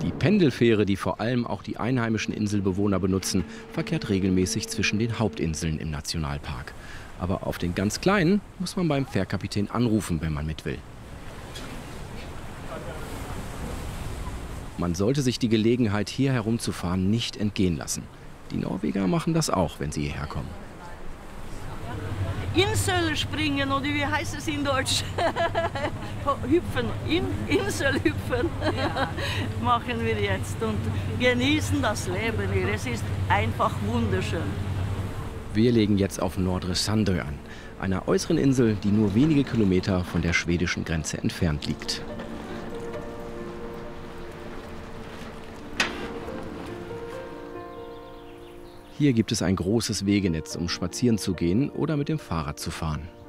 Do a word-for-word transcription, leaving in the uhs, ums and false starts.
Die Pendelfähre, die vor allem auch die einheimischen Inselbewohner benutzen, verkehrt regelmäßig zwischen den Hauptinseln im Nationalpark. Aber auf den ganz kleinen muss man beim Fährkapitän anrufen, wenn man mit will. Man sollte sich die Gelegenheit, hier herumzufahren, nicht entgehen lassen. Die Norweger machen das auch, wenn sie hierher kommen. Inselspringen, oder wie heißt es in Deutsch? Hüpfen, in, Inselhüpfen ja. Machen wir jetzt und genießen das Leben hier. Es ist einfach wunderschön. Wir legen jetzt auf Nordre Sandøy an, einer äußeren Insel, die nur wenige Kilometer von der schwedischen Grenze entfernt liegt. Hier gibt es ein großes Wegenetz, um spazieren zu gehen oder mit dem Fahrrad zu fahren.